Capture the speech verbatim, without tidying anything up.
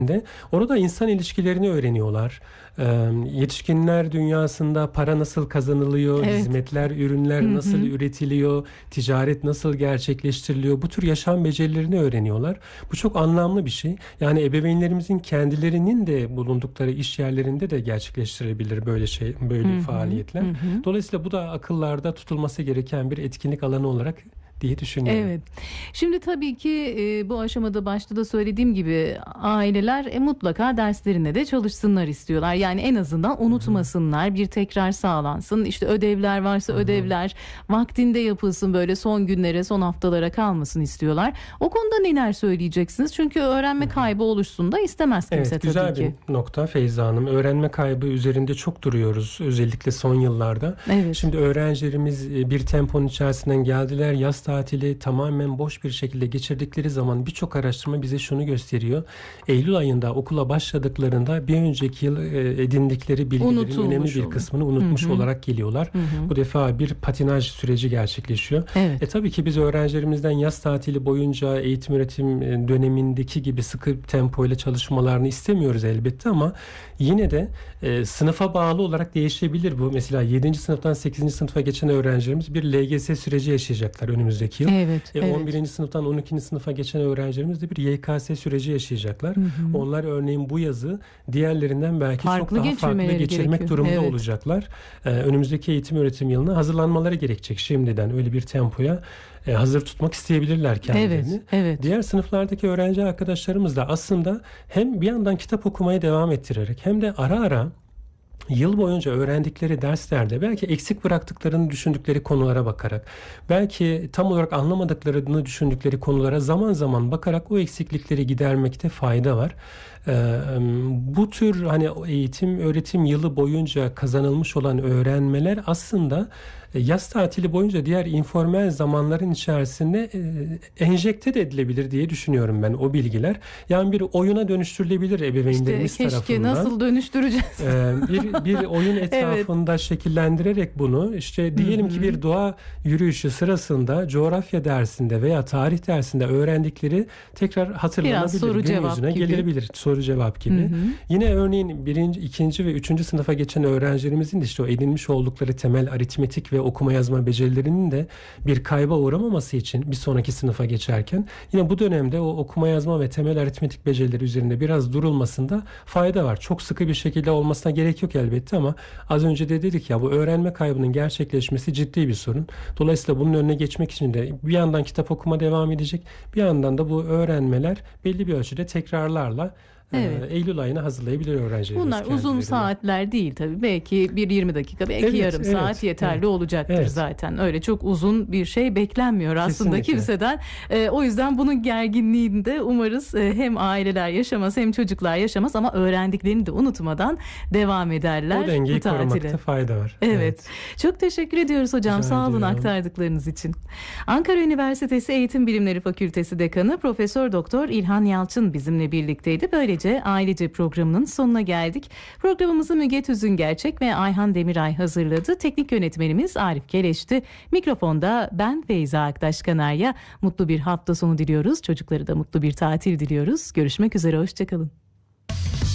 Orada insan ilişkilerini öğreniyorlar. Ee, yetişkinler dünyasında para nasıl kazanılıyor, Evet. hizmetler, ürünler Hı nasıl hı. üretiliyor, ticaret nasıl gerçekleştiriliyor, bu tür yaşam becerilerini öğreniyorlar. Bu çok anlamlı bir şey. Yani ebeveynlerimizin kendilerinin de bulundukları iş yerlerinde de gerçekleştirebilir böyle şey, böyle Hı hı. faaliyetler. Hı hı. Dolayısıyla bu da akıllarda tutulması gereken bir etkinlik alanı olarak diye düşünüyorum. Evet. Şimdi tabii ki e, bu aşamada başta da söylediğim gibi aileler e, mutlaka derslerine de çalışsınlar istiyorlar. Yani en azından unutmasınlar, bir tekrar sağlansın. İşte ödevler varsa ödevler vaktinde yapılsın, böyle son günlere, son haftalara kalmasın istiyorlar. O konuda neler söyleyeceksiniz? Çünkü öğrenme kaybı oluşsun da istemez kimse Evet, tabii güzel ki. bir nokta Feyza Hanım. Öğrenme kaybı üzerinde çok duruyoruz, özellikle son yıllarda. Evet. Şimdi öğrencilerimiz e, bir temponun içerisinden geldiler. Yaz tatili tamamen boş bir şekilde geçirdikleri zaman birçok araştırma bize şunu gösteriyor. Eylül ayında okula başladıklarında bir önceki yıl e, edindikleri bilgilerin Unutulmuş önemli bir oluyor. kısmını unutmuş Hı hı. olarak geliyorlar. Hı hı. Bu defa bir patinaj süreci gerçekleşiyor. Evet. E tabii ki biz öğrencilerimizden yaz tatili boyunca eğitim öğretim e, dönemindeki gibi sıkı tempoyla çalışmalarını istemiyoruz elbette, ama yine de e, sınıfa bağlı olarak değişebilir bu. Mesela yedinci sınıftan sekizinci sınıfa geçen öğrencilerimiz bir L G S süreci yaşayacaklar önümüzdeki yıl. Evet, E, evet. on birinci sınıftan on ikinci sınıfa geçen öğrencilerimiz de bir Y K S süreci yaşayacaklar. Hı hı. Onlar örneğin bu yazı diğerlerinden belki Farklı çok daha farklı geçirmeleri geçirmek gerekiyor. durumunda Evet. olacaklar. E, önümüzdeki eğitim öğretim yılına hazırlanmaları gerekecek şimdiden. Öyle bir tempoya e, hazır tutmak isteyebilirler kendilerini. Evet, evet. Diğer sınıflardaki öğrenci arkadaşlarımız da aslında hem bir yandan kitap okumaya devam ettirerek hem de ara ara yıl boyunca öğrendikleri derslerde belki eksik bıraktıklarını düşündükleri konulara bakarak, belki tam olarak anlamadıklarını düşündükleri konulara zaman zaman bakarak o eksiklikleri gidermekte fayda var. Ee, bu tür hani eğitim öğretim yılı boyunca kazanılmış olan öğrenmeler aslında yaz tatili boyunca diğer informal zamanların içerisinde e, enjekte de edilebilir diye düşünüyorum ben o bilgiler. Yani bir oyuna dönüştürülebilir ebeveynlerimiz İşte keşke tarafından. nasıl dönüştüreceğiz? Ee, bir bir oyun etrafında şekillendirerek bunu, işte diyelim ki bir doğa yürüyüşü sırasında coğrafya dersinde veya tarih dersinde öğrendikleri tekrar hatırlanabilir, soru gün cevap yüzüne gibi. gelebilir, soru cevap gibi. Hı hı. Yine örneğin birinci, ikinci ve üçüncü sınıfa geçen öğrencilerimizin de işte o edinmiş oldukları temel aritmetik ve okuma yazma becerilerinin de bir kayba uğramaması için bir sonraki sınıfa geçerken yine bu dönemde o okuma yazma ve temel aritmetik becerileri üzerinde biraz durulmasında fayda var. Çok sıkı bir şekilde olmasına gerek yok elbette, ama az önce de dedik ya, bu öğrenme kaybının gerçekleşmesi ciddi bir sorun. Dolayısıyla bunun önüne geçmek için de bir yandan kitap okuma devam edecek, bir yandan da bu öğrenmeler belli bir ölçüde tekrarlarla Evet. Eylül ayına hazırlayabilir öğrencilerimiz Bunlar uzun kendilerini. saatler değil tabii. Belki bir yirmi dakika, belki Evet, yarım evet, saat yeterli evet. olacaktır Evet. zaten. Öyle çok uzun bir şey beklenmiyor aslında Kesinlikle. kimseden. Ee, o yüzden bunun gerginliğini de umarız e, hem aileler yaşamaz hem çocuklar yaşamaz, ama öğrendiklerini de unutmadan devam ederler O dengeyi bu tatile. korumakta fayda var. Evet. Çok teşekkür ediyoruz hocam. Rica Sağ olun ediyorum. aktardıklarınız için. Ankara Üniversitesi Eğitim Bilimleri Fakültesi Dekanı Profesör Doktor İlhan Yalçın bizimle birlikteydi. Böylece ailece programının sonuna geldik. Programımızı Müge Tüzüngerçek ve Ayhan Demiray hazırladı. Teknik yönetmenimiz Arif Keleş'ti. Mikrofonda ben Feyza Aktaş Kanarya. Mutlu bir hafta sonu diliyoruz. Çocuklara da mutlu bir tatil diliyoruz. Görüşmek üzere, hoşçakalın.